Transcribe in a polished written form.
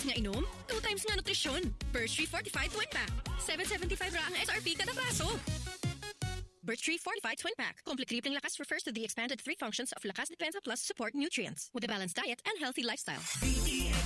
nga inom, 2 times nga nutrisyon. Birch Tree Fortified Twin Pack. 775 ra ang SRP kada braso. Birch Tree Fortified Twin Pack. Complete Tripling Lakas refers to the expanded 3 functions of Lakas Depensa Plus support nutrients with a balanced diet and healthy lifestyle.